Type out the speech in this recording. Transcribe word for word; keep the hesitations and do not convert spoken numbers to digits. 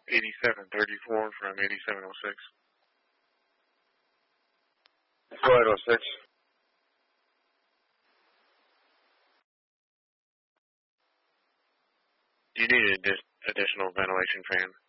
eighty-seven thirty-four from eighty-seven oh six. Flight oh six. Do you need an addi- additional ventilation fan?